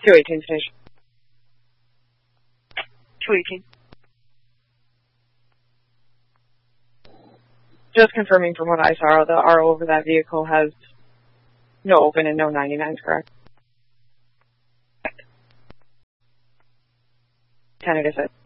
218 station. 218. Just confirming from what I saw, the RO over that vehicle has no open and no 99s, correct? 10 it is it.